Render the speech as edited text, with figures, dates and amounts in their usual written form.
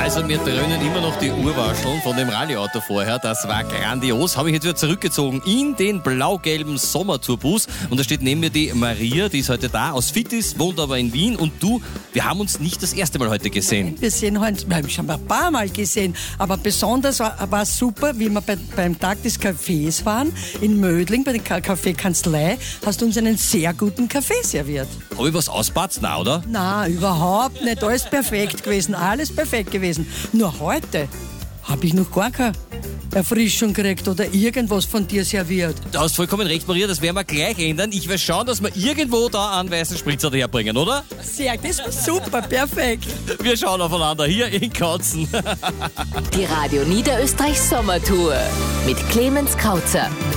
Also mir dröhnen immer noch die Urwascheln von dem Rallyeauto vorher. Das war grandios. Habe ich jetzt wieder zurückgezogen in den blau-gelben Sommertourbus. Und da steht neben mir die Maria, die ist heute da, aus Fittis, wohnt aber in Wien. Und du, wir haben uns nicht das erste Mal heute gesehen. Wir haben schon ein paar Mal gesehen, aber besonders war es super, wie wir beim Tag des Kaffees waren, in Mödling, bei der Kaffeekanzlei, hast du uns einen sehr guten Kaffee serviert. Habe ich was auspatzt? Na, oder? Na, überhaupt nicht. Alles perfekt gewesen, alles perfekt gewesen. Nur heute habe ich noch gar keine Erfrischung gekriegt oder irgendwas von dir serviert. Du hast vollkommen recht, Maria, das werden wir gleich ändern. Ich werde schauen, dass wir irgendwo da einen weißen Spritzer herbringen, oder? Sehr, das war super, perfekt. Wir schauen aufeinander hier in Kautzen. Die Radio Niederösterreich Sommertour mit Clemens Kautzer.